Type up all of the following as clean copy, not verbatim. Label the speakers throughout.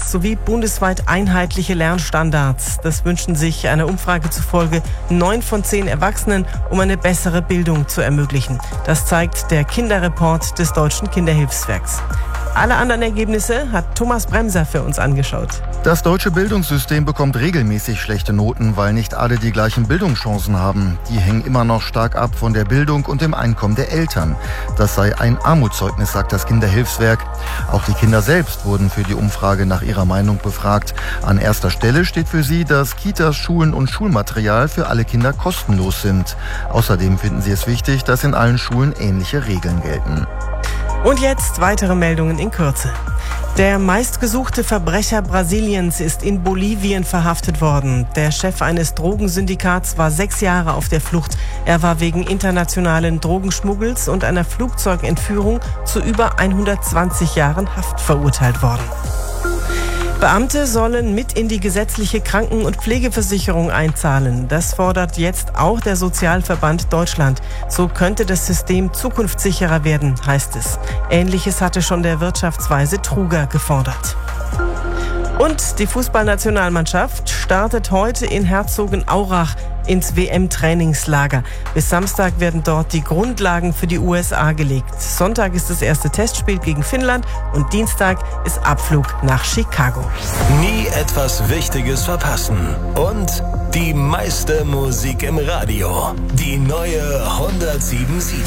Speaker 1: sowie bundesweit einheitliche Lernstandards. Das wünschen sich einer Umfrage zufolge 9 von 10 Erwachsenen, um eine bessere Bildung zu ermöglichen. Das zeigt der Kinderreport des Deutschen Kinderhilfswerks. Alle anderen Ergebnisse hat Thomas Bremser für uns angeschaut.
Speaker 2: Das deutsche Bildungssystem bekommt regelmäßig schlechte Noten, weil nicht alle die gleichen Bildungschancen haben. Die hängen immer noch stark ab von der Bildung und dem Einkommen der Eltern. Das sei ein Armutszeugnis, sagt das Kinderhilfswerk. Auch die Kinder selbst wurden für die Umfrage nach ihrer Meinung befragt. An erster Stelle steht für sie, dass Kitas, Schulen und Schulmaterial für alle Kinder kostenlos sind. Außerdem finden sie es wichtig, dass in allen Schulen ähnliche Regeln gelten.
Speaker 1: Und jetzt weitere Meldungen in Kürze. Der meistgesuchte Verbrecher Brasiliens ist in Bolivien verhaftet worden. Der Chef eines Drogensyndikats war 6 Jahre auf der Flucht. Er war wegen internationalen Drogenschmuggels und einer Flugzeugentführung zu über 120 Jahren Haft verurteilt worden. Beamte sollen mit in die gesetzliche Kranken- und Pflegeversicherung einzahlen. Das fordert jetzt auch der Sozialverband Deutschland. So könnte das System zukunftssicherer werden, heißt es. Ähnliches hatte schon der Wirtschaftsweise Truger gefordert. Und die Fußballnationalmannschaft startet heute in Herzogenaurach ins WM-Trainingslager. Bis Samstag werden dort die Grundlagen für die USA gelegt. Sonntag ist das erste Testspiel gegen Finnland und Dienstag ist Abflug nach Chicago.
Speaker 3: Nie etwas Wichtiges verpassen. Und die meiste Musik im Radio. Die neue 107.7.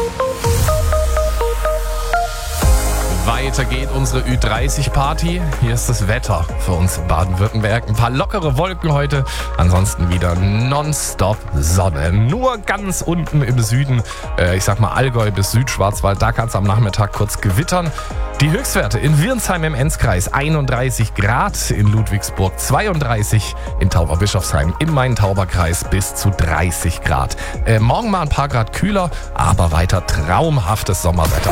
Speaker 4: Weiter geht unsere Ü30-Party. Hier ist das Wetter für uns in Baden-Württemberg. Ein paar lockere Wolken heute. Ansonsten wieder nonstop Sonne. Nur ganz unten im Süden, ich sag mal Allgäu bis Südschwarzwald, da kann es am Nachmittag kurz gewittern. Die Höchstwerte in Wirnsheim im Enzkreis 31 Grad, in Ludwigsburg 32, in Tauberbischofsheim im Main-Tauber-Kreis bis zu 30 Grad. Morgen mal ein paar Grad kühler, aber weiter traumhaftes Sommerwetter.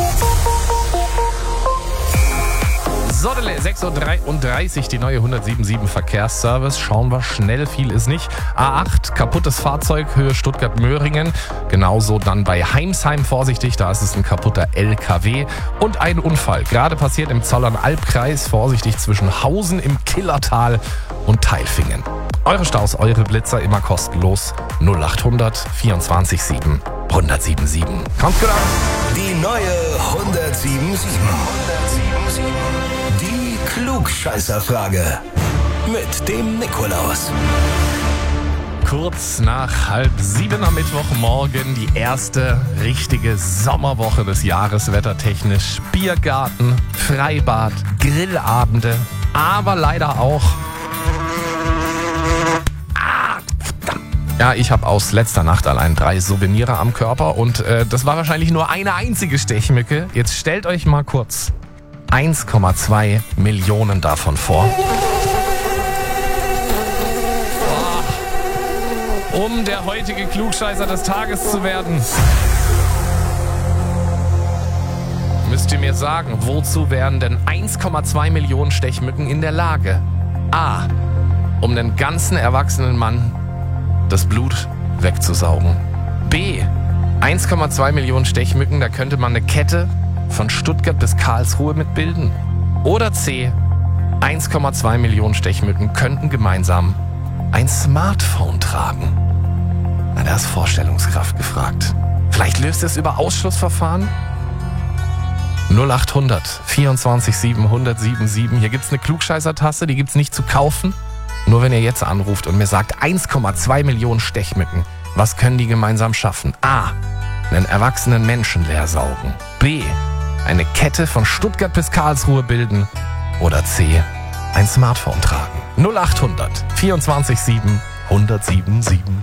Speaker 4: Soddele, 6.33 Uhr, die neue 107.7 Verkehrsservice. Schauen wir schnell, viel ist nicht. A8, kaputtes Fahrzeug, Höhe Stuttgart-Möhringen. Genauso dann bei Heimsheim vorsichtig, da ist es ein kaputter LKW. Und ein Unfall, gerade passiert im Zollern-Albkreis, vorsichtig zwischen Hausen im Killertal und Tailfingen. Eure Staus, eure Blitzer immer kostenlos. 0800 24 7 107.7. Kommt gut an.
Speaker 3: Die neue 107.7. Die Klugscheißerfrage mit dem Nikolaus.
Speaker 4: Kurz nach 6:30 am Mittwochmorgen, die erste richtige Sommerwoche des Jahres, wettertechnisch. Biergarten, Freibad, Grillabende, aber leider auch... Ja, ich habe aus letzter Nacht allein 3 Souvenire am Körper und das war wahrscheinlich nur eine einzige Stechmücke. Jetzt stellt euch mal kurz 1,2 Millionen davon vor. Um der heutige Klugscheißer des Tages zu werden, müsst ihr mir sagen, wozu wären denn 1,2 Millionen Stechmücken in der Lage? A. Um den ganzen erwachsenen Mann das Blut wegzusaugen. B. 1,2 Millionen Stechmücken, da könnte man eine Kette von Stuttgart bis Karlsruhe mitbilden. Oder C. 1,2 Millionen Stechmücken könnten gemeinsam ein Smartphone tragen. Na, da ist Vorstellungskraft gefragt. Vielleicht löst es über Ausschlussverfahren? 0800 24 7 107.7. Hier gibt's eine Klugscheißer-Tasse, die gibt's nicht zu kaufen. Nur wenn ihr jetzt anruft und mir sagt, 1,2 Millionen Stechmücken, was können die gemeinsam schaffen? A. Einen erwachsenen Menschen leer saugen. B. Eine Kette von Stuttgart bis Karlsruhe bilden. Oder C. Ein Smartphone tragen. 0800 24 7 107.7.